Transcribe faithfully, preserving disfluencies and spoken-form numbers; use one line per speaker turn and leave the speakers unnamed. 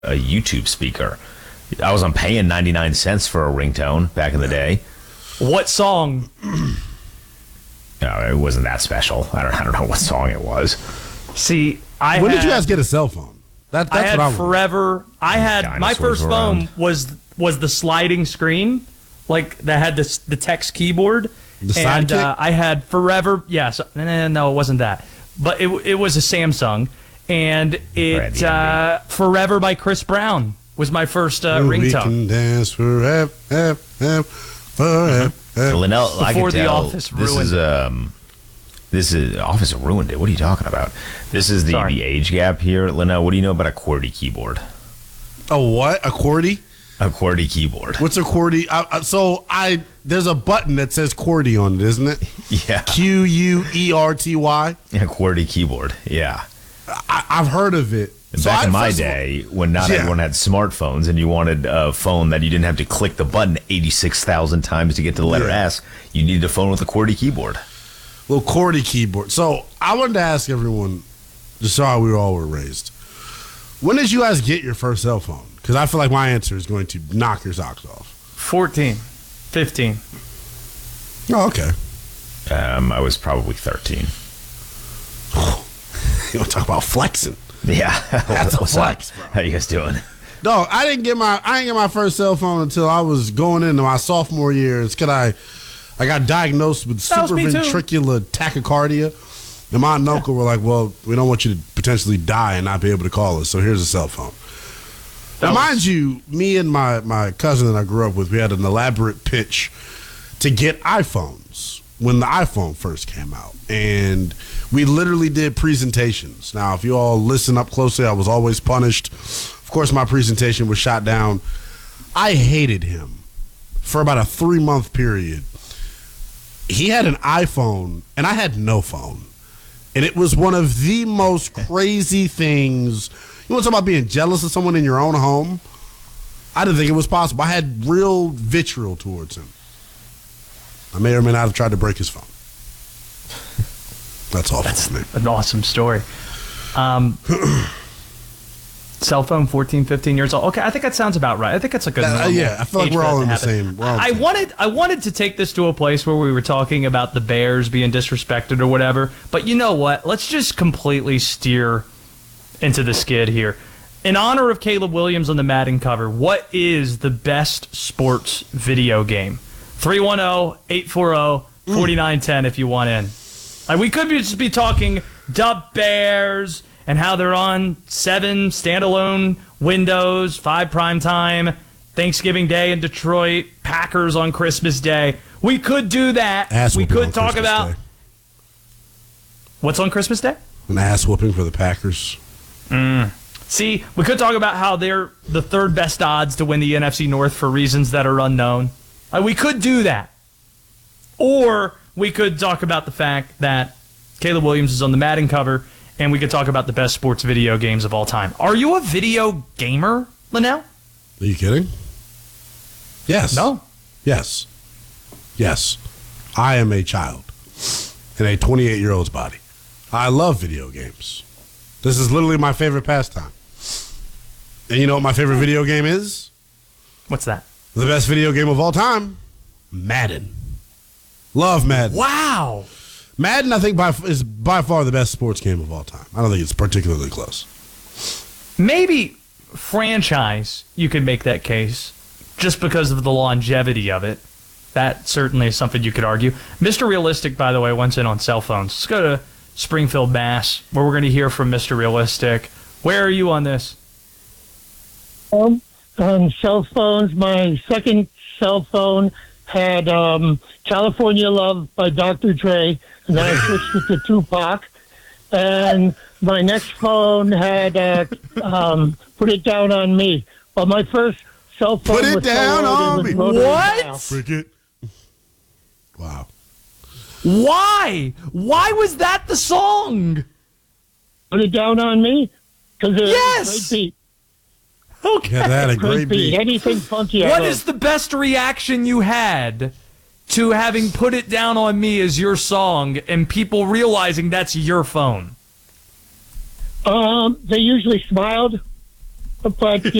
a YouTube speaker. I was on paying ninety-nine cents for a ringtone back in the day.
What song?
No, it wasn't that special. I don't, I don't know what song it was.
See, I
when
had,
did you guys get a cell phone? That, that's
I had
what I
forever. I had my
Dinosaurs
first
were
phone
around.
was was the sliding screen, like that had this the text keyboard.
The
and
Sidekick?
uh, I had forever. Yes, eh, no, it wasn't that. But it it was a Samsung, and it
Randy,
uh, "Forever" by Chris Brown was my first uh,
We
ringtone.
can dance forever, forever, forever.
So Linnell, I
Before
can
The
tell
Office
this
ruined
is um, this is Office ruined it. What are you talking about? This is the,
Sorry.
the age gap here, Linnell. What do you know about a QWERTY keyboard?
A what? A QWERTY?
A QWERTY keyboard.
What's a QWERTY? I, I, so I there's a button that says QWERTY on it, isn't it?
Yeah,
Q U E R T Y.
a QWERTY keyboard. Yeah.
I, I've heard of it. So
Back
I-
in my
first of all-
day, when not
Yeah.
everyone had smartphones and you wanted a phone that you didn't have to click the button eighty-six thousand times to get to the letter
Yeah.
S, you needed a phone with a QWERTY keyboard.
little QWERTY keyboard. So I wanted to ask everyone, just how we all were raised. When did you guys get your first cell phone? Because I feel like my answer is going to knock your socks off.
fourteen, fifteen.
Oh, okay.
Um, I was probably thirteen.
You want to talk about flexing?
Yeah.
That's a
What's
flex,
up?
bro.
How you guys doing?
No, I didn't get my I didn't get my first cell phone until I was going into my sophomore year. It's because I I got diagnosed with
That was me too.
supraventricular tachycardia. And my aunt and uncle were like, "Well, we don't want you to potentially die and not be able to call us, so here's a cell phone."
That
Now,
was-
mind you, me and my, my cousin that I grew up with, we had an elaborate pitch to get iPhones when the iPhone first came out. And we literally did presentations. Now, if you all listen up closely, I was always punished. Of course, my presentation was shot down. I hated him for about a three-month period. He had an iPhone, and I had no phone. And it was one of the most crazy things. You want to talk about being jealous of someone in your own home? I didn't think it was possible. I had real vitriol towards him. I may or may not have tried to break his phone. That's awful
That's
for me.
an awesome story. Um, cell phone, fourteen, fifteen years old. Okay, I think that sounds about right. I think it's a good.
Uh,
normal
yeah, I feel like
age
we're
for
all
that
in
to
the
happen.
same- we're all in the
I
same.
wanted, I wanted to take this to a place where we were talking about the Bears being disrespected or whatever. But you know what? Let's just completely steer into the skid here. In honor of Caleb Williams on the Madden cover, what is the best sports video game? three one zero, eight four zero, four nine one zero if you want in. Like, we could be just be talking the Bears and how they're on seven standalone windows, five prime time, Thanksgiving Day in Detroit, Packers on Christmas Day. We could do that.
Ass
we
whooping
could
on
talk
Christmas
about
Day.
what's on Christmas Day.
An ass whooping for the Packers.
See, we could talk about how they're the third best odds to win the N F C North for reasons that are unknown. Uh, we could do that. Or we could talk about the fact that Caleb Williams is on the Madden cover, and we could talk about the best sports video games of all time. Are you a video gamer, Linnell?
Are you kidding? Yes.
No.
Yes. Yes. I am a child in a twenty-eight-year-old's body. I love video games. This is literally my favorite pastime. And you know what my favorite video game is?
What's that?
The best video game of all time? Madden. Love Madden.
Wow.
Madden, I think, by, is by far the best sports game of all time. I don't think it's particularly close.
Maybe franchise, you could make that case just because of the longevity of it. That certainly is something you could argue. Mister Realistic, by the way, went in on cell phones. Let's go to Springfield, Mass, where we're going to hear from Mister Realistic. Where are you on this?
Um, on cell phones, my second cell phone had um, California Love by Doctor Dre, and then I switched it to Tupac. And my next phone had uh, um, Put It Down on Me. Well, my first cell phone
Put it
was
down
so
on
old,
me.
it was rotary
What?
dial.
Cricket. Wow.
Why? Why was that the song?
Put It Down on Me? Because it
Yes!
was a great beat.
Okay.
Yeah, that had a
Great,
great
beat.
beat.
Anything funky. I
What
love.
is the best reaction you had to having Put It Down on Me as your song and people realizing that's your phone?
Um, they usually smiled. but